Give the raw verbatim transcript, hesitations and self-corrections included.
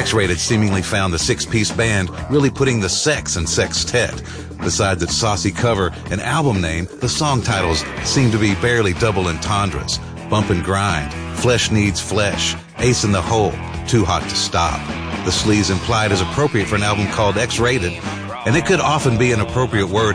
X-Rated seemingly found the six-piece band really putting the sex in sextet. Besides its saucy cover and album name, the song titles seem to be barely double entendres. Bump and Grind, Flesh Needs Flesh, Ace in the Hole, Too Hot to Stop. The sleaze implied is appropriate for an album called X-Rated, and it could often be an appropriate word